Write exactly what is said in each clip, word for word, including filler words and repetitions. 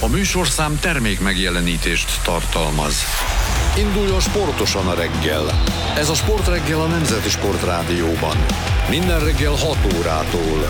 A műsorszám termék megjelenítést tartalmaz. Induljon sportosan a reggel. Ez a Sportreggel a Nemzeti Sportrádióban. Minden reggel hat órától.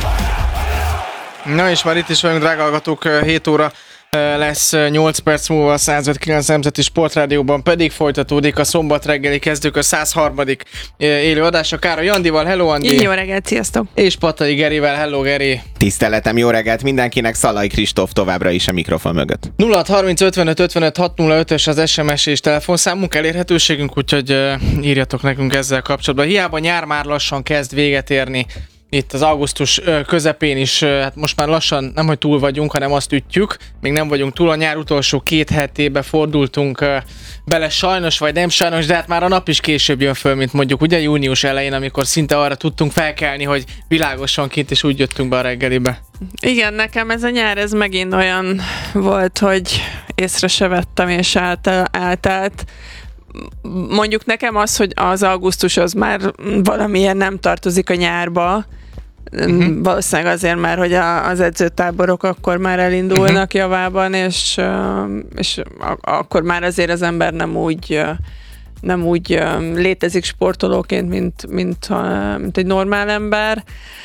Na és már itt is vagyunk, drága hallgatók, hét óra lesz nyolc perc múlva a száz öt kilenc Nemzeti Sportrádióban, pedig folytatódik a szombat reggeli kezdők a száz harmadik élő adása. Károly Andival, hello Andi! Jó reggelt, sziasztok! És Pattai Gerivel, hello Geri! Tiszteletem, jó reggelt mindenkinek, Szalai Kristóf továbbra is a mikrofon mögött. nulla hat harminc ötvenöt ötvenöt hat nulla ötös az es em es és telefonszámunk, elérhetőségünk, úgyhogy írjatok nekünk ezzel kapcsolatban. Hiába nyár már lassan kezd véget érni, itt az augusztus közepén is, hát most már lassan nem, hogy túl vagyunk, hanem azt ütjük, még nem vagyunk túl, a nyár utolsó két hetébe fordultunk bele sajnos, vagy nem sajnos, de hát már a nap is később jön föl, mint mondjuk ugye június elején, amikor szinte arra tudtunk felkelni, hogy világosan kint, és úgy jöttünk be a reggelibe. Igen, nekem ez a nyár, ez megint olyan volt, hogy észre se vettem, és eltelt. Mondjuk nekem az, hogy az augusztus az már valamilyen nem tartozik a nyárba, uh-huh. valószínűleg azért már, hogy a, az edzőtáborok akkor már elindulnak uh-huh. javában, és, és akkor már azért az ember nem úgy, nem úgy létezik sportolóként, mint, mint, mint egy normál ember.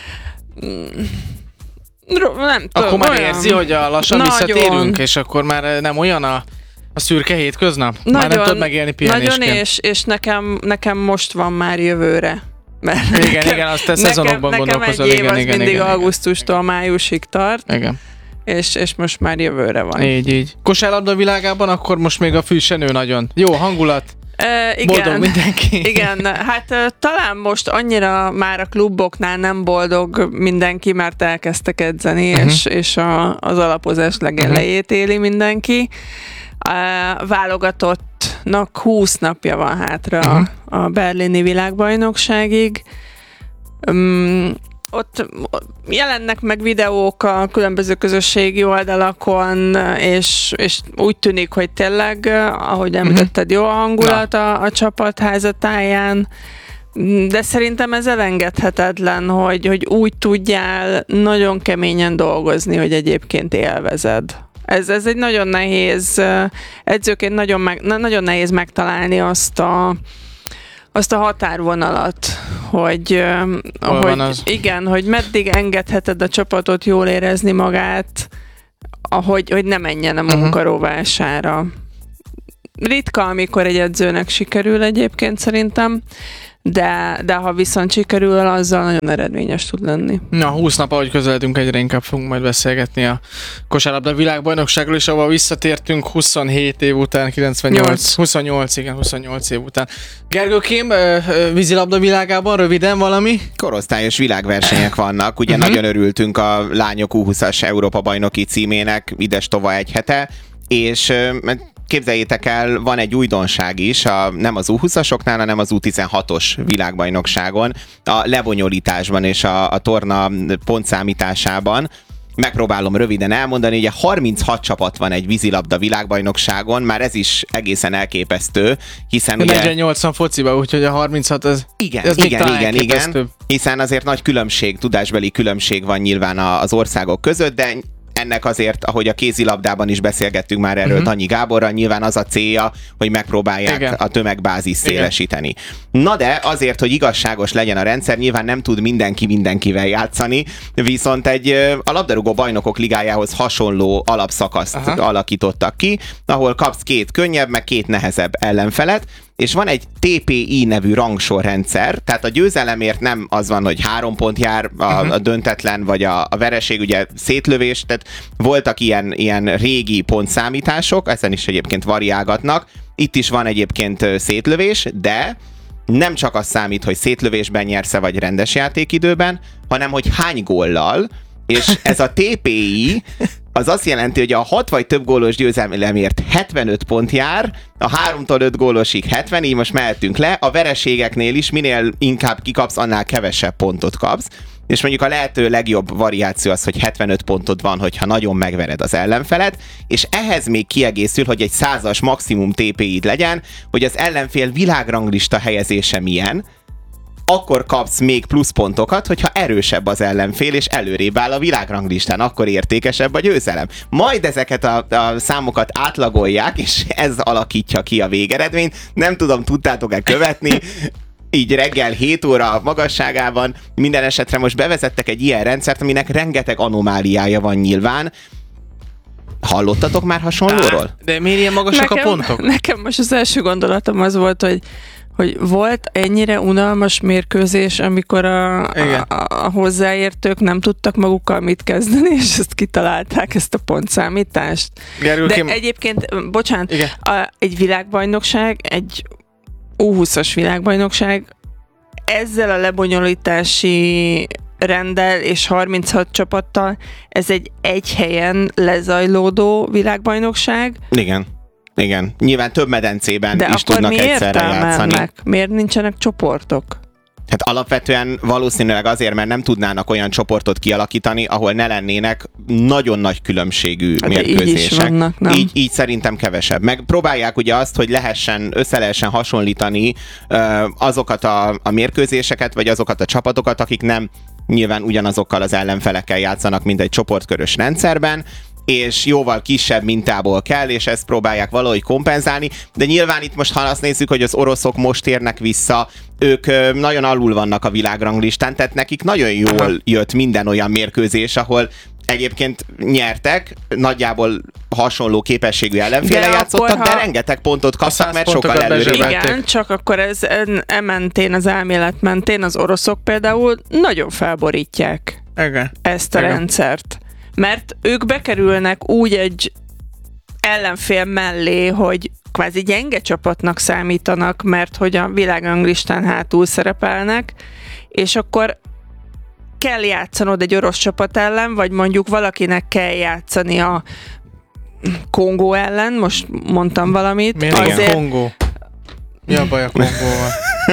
Nem akkor tudom, már olyan... érzi, hogy a lassan nagyon visszatérünk, és akkor már nem olyan a A szürke hétköznap? Nagyon, már nem tudod megélni pihenésként. Nagyon, és, és nekem, nekem most van már jövőre. Mert igen, nekem, igen, azt te szezonokban gondolkozol. Nekem egy év az igen, mindig igen, augusztustól igen. májusig tart. Igen. És, és most már jövőre van. Így, így. Kosárlabda világában akkor most még a fű se nő nagyon. Jó hangulat. Uh, igen, boldog mindenki. Igen, hát uh, talán most annyira már a kluboknál nem boldog mindenki, mert elkezdtek edzeni, uh-huh. és, és a, az alapozás legelejét uh-huh. éli mindenki. A válogatottnak húsz napja van hátra uh-huh. a berlini világbajnokságig. Um, ott jelennek meg videók a különböző közösségi oldalakon, és, és úgy tűnik, hogy tényleg, ahogy említetted, jó a hangulat a, a csapat házatáján, de szerintem ez elengedhetetlen, hogy, hogy úgy tudjál nagyon keményen dolgozni, hogy egyébként élvezed. Ez, ez egy nagyon nehéz, edzőként nagyon, meg, nagyon nehéz megtalálni azt a, azt a határvonalat, hogy, hogy igen, hogy meddig engedheted a csapatot jól érezni magát, ahogy, hogy ne menjen a munkarovására. Ritka, amikor egy edzőnek sikerül egyébként szerintem, De, de ha viszont sikerül, azzal nagyon eredményes tud lenni. Na, húsz nap, ahogy közeledünk, egyre inkább fogunk majd beszélgetni a kosárlabda világbajnokságról, és ahol visszatértünk huszonhét év után, kilencvennyolc, huszonnyolc, igen, huszonnyolc év után. Gergőkém, vízilabda világában röviden valami? Korosztályos világversenyek vannak, ugye uh-huh. nagyon örültünk a lányok U húszas Európa bajnoki címének, ides-tova egy hete, és képzeljétek el, van egy újdonság is, a, nem az U húszasoknál, hanem az U tizenhatos világbajnokságon, a lebonyolításban és a, a torna pontszámításában. Megpróbálom röviden elmondani, ugye harminchat csapat van egy vízilabda világbajnokságon, már ez is egészen elképesztő, hiszen ugye... negyvennyolcan fociba, úgyhogy a harminchat az... Igen, ez igen, igen, igen, hiszen azért nagy különbség, tudásbeli különbség van nyilván az országok között, de ennek azért, ahogy a kézilabdában is beszélgettünk már erről uh-huh. Tanyi Gáborral, nyilván az a célja, hogy megpróbálják igen. a tömegbázis szélesíteni. Igen. Na de azért, hogy igazságos legyen a rendszer, nyilván nem tud mindenki mindenkivel játszani, viszont egy a labdarúgó bajnokok ligájához hasonló alapszakaszt Aha. alakítottak ki, ahol kapsz két könnyebb, meg két nehezebb ellenfelet, és van egy té pé i nevű rangsorrendszer, tehát a győzelemért nem az van, hogy három pont jár a, uh-huh. a döntetlen, vagy a, a vereség, ugye szétlövés, tehát voltak ilyen, ilyen régi pontszámítások, ezen is egyébként variálgatnak, itt is van egyébként szétlövés, de nem csak az számít, hogy szétlövésben nyersz-e, vagy rendes játékidőben, hanem hogy hány góllal, és ez a té pé i az azt jelenti, hogy a hat vagy több gólos győzelemért hetvenöt pont jár, a háromtól öt gólosig hetven, így most mehetünk le, a vereségeknél is minél inkább kikapsz, annál kevesebb pontot kapsz, és mondjuk a lehető legjobb variáció az, hogy hetvenöt pontod van, hogyha nagyon megvered az ellenfelet, és ehhez még kiegészül, hogy egy százas maximum té pé i-d legyen, hogy az ellenfél világranglista helyezése milyen, akkor kapsz még pluszpontokat, hogyha erősebb az ellenfél, és előrébb áll a világranglistán, akkor értékesebb a győzelem. Majd ezeket a, a számokat átlagolják, és ez alakítja ki a végeredményt. Nem tudom, tudtátok-e követni, így reggel hét óra magasságában. Minden esetre most bevezettek egy ilyen rendszert, aminek rengeteg anomáliája van nyilván. Hallottatok már hasonlóról? De miért ilyen magasak nekem, a pontok? Nekem most az első gondolatom az volt, hogy hogy volt ennyire unalmas mérkőzés, amikor a, a, a hozzáértők nem tudtak magukkal mit kezdeni, és ezt kitalálták, ezt a pontszámítást. Gerül, De kém... egyébként, bocsánat, Igen. a, egy világbajnokság, egy U húszas világbajnokság ezzel a lebonyolítási renddel és harminchat csapattal, ez egy egy helyen lezajlódó világbajnokság. Igen. Igen. Nyilván több medencében De is tudnak egyszerre játszani. Ennek? Miért nincsenek csoportok? Hát alapvetően valószínűleg azért, mert nem tudnának olyan csoportot kialakítani, ahol ne lennének nagyon nagy különbségű Hát mérkőzések. így is vannak, nem? Így, így szerintem kevesebb. Meg próbálják ugye azt, hogy lehessen, össze lehessen hasonlítani uh, azokat a, a mérkőzéseket, vagy azokat a csapatokat, akik nem nyilván ugyanazokkal az ellenfelekkel játszanak, mint egy csoportkörös rendszerben, és jóval kisebb mintából kell, és ezt próbálják valahogy kompenzálni, de nyilván itt most, ha azt nézzük, hogy az oroszok most érnek vissza, ők nagyon alul vannak a világranglistán, tehát nekik nagyon jól jött minden olyan mérkőzés, ahol egyébként nyertek, nagyjából hasonló képességű ellenféle játszottak, akkor, de ha... rengeteg pontot kaptak, mert sokkal pontokat előrébb. Igen, csak akkor ez e mentén, az elmélet mentén az oroszok például nagyon felborítják Igen. ezt a Igen. rendszert. Mert ők bekerülnek úgy egy ellenfél mellé, hogy kvázi gyenge csapatnak számítanak, mert hogy a világranglistán hátul szerepelnek, és akkor kell játszanod egy orosz csapat ellen, vagy mondjuk valakinek kell játszani a Kongó ellen, most mondtam valamit. Miért azért... igen, Kongó? Mi a baj a Kongóval?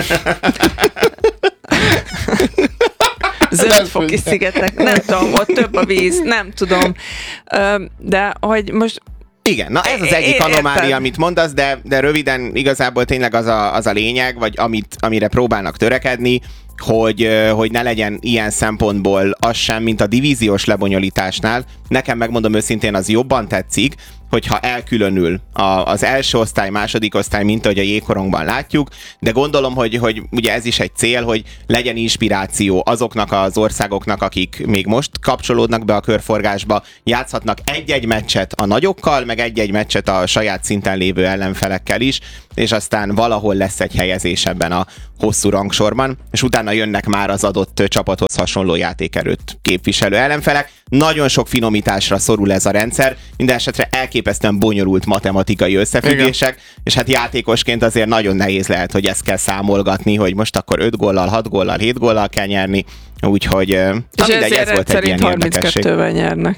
Zöldfoki szigetek, nem tudom, ott több a víz, nem tudom. De hogy most Igen, na ez az egyik Értem. anomália, amit mondasz, de, de röviden igazából tényleg az a, az a lényeg, vagy amit, amire próbálnak törekedni, hogy, hogy ne legyen ilyen szempontból az sem, mint a divíziós lebonyolításnál. Nekem megmondom őszintén, az jobban tetszik, hogyha elkülönül a, az első osztály, második osztály, mint ahogy a jégkorongban látjuk, de gondolom, hogy, hogy ugye ez is egy cél, hogy legyen inspiráció azoknak az országoknak, akik még most kapcsolódnak be a körforgásba, játszhatnak egy-egy meccset a nagyokkal, meg egy-egy meccset a saját szinten lévő ellenfelekkel is, és aztán valahol lesz egy helyezés ebben a hosszú rangsorban, és utána jönnek már az adott csapathoz hasonló játékerőt képviselő ellenfelek. Nagyon sok finomításra szorul ez a rendszer, minden esetre elképesztően bonyolult matematikai összefüggések, igen. És hát játékosként azért nagyon nehéz lehet, hogy ezt kell számolgatni, hogy most akkor öt góllal, hat góllal, hét góllal kell nyerni, úgyhogy és mindegy, ez volt egy ilyen érdekesség. harminckettővel nyernek.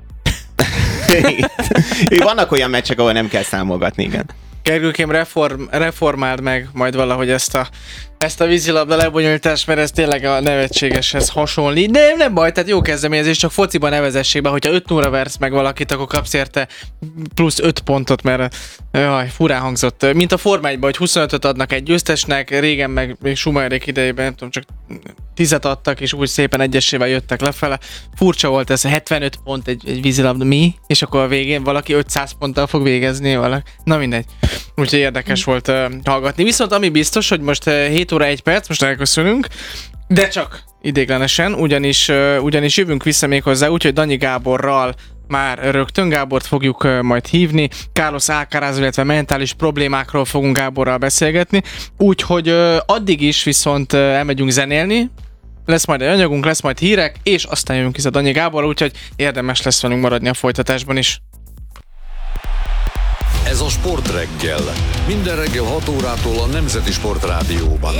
Vannak olyan meccsek, ahol nem kell számolgatni, igen. Gergőkém, reform, reformáld meg majd valahogy ezt a, ezt a vízilabda lebonyolítást, mert ez tényleg a nevetségeshez hasonlít. De nem, nem baj, tehát jó kezdeményezés, csak fociban nevezessék be, hogyha öt nulla versz meg valakit, akkor kapsz érte plusz öt pontot, mert jaj, furán hangzott. Mint a Forma egyben, hogy huszonötöt adnak egy győztesnek, régen meg még Schumacherék idejében, nem tudom, csak tízet adtak, és úgy szépen egyesével jöttek lefele. Furcsa volt ez, hetvenöt pont egy, egy vízilabda, mi? És akkor a végén valaki ötszáz ponttal fog végezni, valaki. Na mindegy. Úgyhogy érdekes volt uh, hallgatni. Viszont ami biztos, hogy most uh, hét óra egy perc, most elköszönünk, de csak idéglenesen, ugyanis, uh, ugyanis jövünk vissza még hozzá, úgyhogy Danyi Gáborral már rögtön Gábort fogjuk uh, majd hívni. Carlos Alcaraz, illetve mentális problémákról fogunk Gáborral beszélgetni, úgyhogy uh, addig is viszont uh, elmegyünk zenélni, lesz majd egy anyagunk, lesz majd hírek, és aztán jövünk vissza Danyi Gáborral, úgyhogy érdemes lesz velünk maradni a folytatásban is. Ez a Sportreggel. Minden reggel hat órától a Nemzeti Sportrádióban.